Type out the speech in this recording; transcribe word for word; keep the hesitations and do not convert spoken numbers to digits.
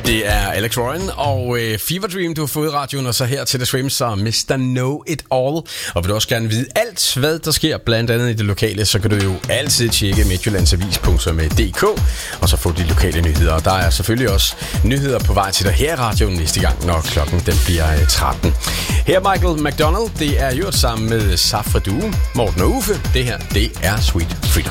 Det er Alex Ryan og øh, Fever Dream, du har fået i radioen, og så her til The Swims og mister Know It All. Og vil du også gerne vide alt, hvad der sker, blandt andet i det lokale, så kan du jo altid tjekke midtjyllandsavis punktum d k og så få de lokale nyheder. Og der er selvfølgelig også nyheder på vej til dig her i radioen næste gang, når klokken den bliver tretten. Her er Michael McDonald, det er gjort sammen med Safra Due, Morten og Uffe. Det her, det er Sweet Freedom.